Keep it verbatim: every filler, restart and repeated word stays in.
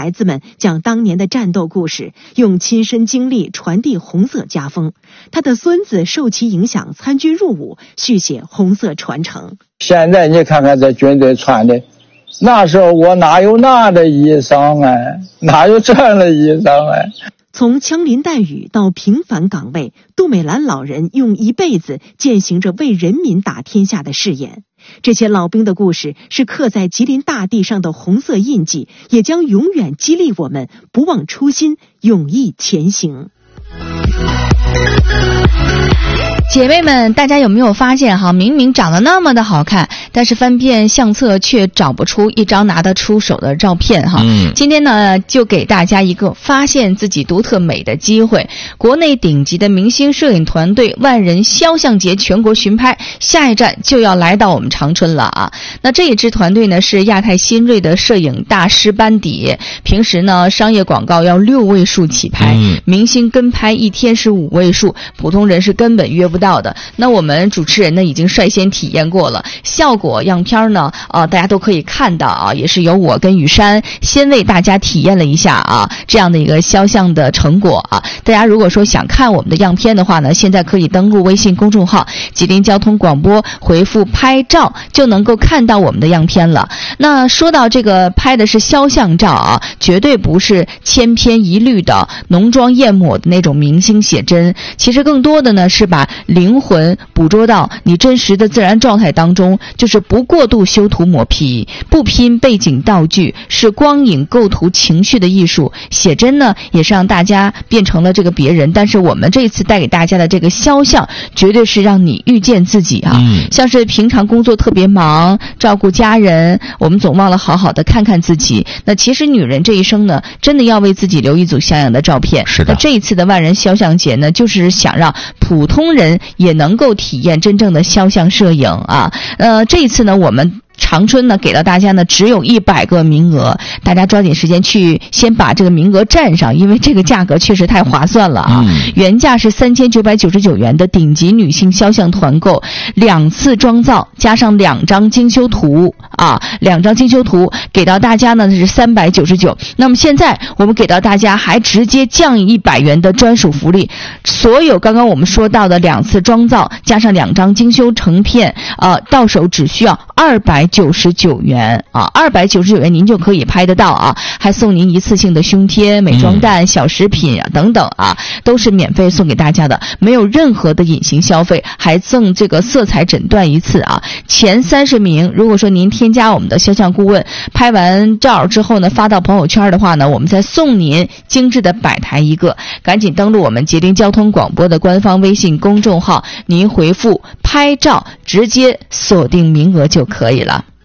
孩子们讲当年的战斗故事，用亲身经历传递红色家风。他的孙子受其影响参军入伍，续写红色传承。 现在你看看这军队穿的，那时候我哪有那的衣裳哎，哪有这样的衣裳哎。 从枪林弹雨到平凡岗位，杜美兰老人用一辈子践行着为人民打天下的誓言。这些老兵的故事是刻在吉林大地上的红色印记，也将永远激励我们不忘初心，勇毅前行。 姐妹们，大家有没有发现哈？明明长得那么的好看，但是翻遍相册却找不出一张拿得出手的照片哈。嗯，今天呢，就给大家一个发现自己独特美的机会。国内顶级的明星摄影团队万人肖像节全国巡拍，下一站就要来到我们长春了啊。那这一支团队呢，是亚太新锐的摄影大师班底，平时呢，商业广告要六位数起拍，嗯、明星跟拍一天是五位数，普通人是根本约不到的。那我们主持人呢已经率先体验过了，效果样片呢呃大家都可以看到啊，也是由我跟雨山先为大家体验了一下啊这样的一个肖像的成果啊。大家如果说想看我们的样片的话呢，现在可以登录微信公众号吉林交通广播，回复拍照就能够看到我们的样片了。那说到这个拍的是肖像照啊，绝对不是千篇一律的浓妆艳抹的那种明星写真，其实更多的呢是把灵魂捕捉到你真实的自然状态当中，就是不过度修图抹皮，不拼背景道具，是光影构图情绪的艺术。写真呢也是让大家变成了这个别人，但是我们这一次带给大家的这个肖像绝对是让你遇见自己啊、嗯、像是平常工作特别忙，照顾家人，我们总忘了好好的看看自己。那其实女人这一生呢，真的要为自己留一组像样的照片。 是的。 那这一次的万人肖像节呢，就是想让普通人也能够体验真正的肖像摄影啊。呃，这一次呢，我们长春呢给到大家呢只有一百个名额，大家抓紧时间去先把这个名额占上，因为这个价格确实太划算了啊！嗯、原价是三千九百九十九元的顶级女性肖像团购，两次妆造加上两张精修图啊，两张精修图给到大家呢是三百九十九。那么现在我们给到大家还直接降一百元的专属福利，所有刚刚我们说到的两次妆造加上两张精修成片，呃，到手只需要二百九十九元啊，二百九十九元您就可以拍得到啊，还送您一次性的胸贴、美妆蛋、嗯、小食品啊等等啊，都是免费送给大家的，没有任何的隐形消费，还赠这个色彩诊断一次啊。前三十名，如果说您添加我们的肖像顾问，拍完照之后呢，发到朋友圈的话呢，我们再送您精致的摆台一个。赶紧登录我们吉林交通广播的官方微信公众号，您回复拍照直接锁定名额就可以了。